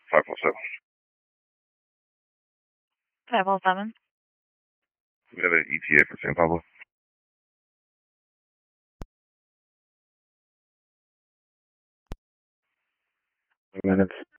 507. 507. We have an ETA for San Pablo. Minutes.